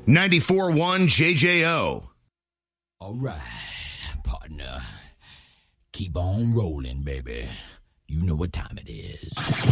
94.1 JJO. All right, partner. Keep on rolling, baby. You know what time it is.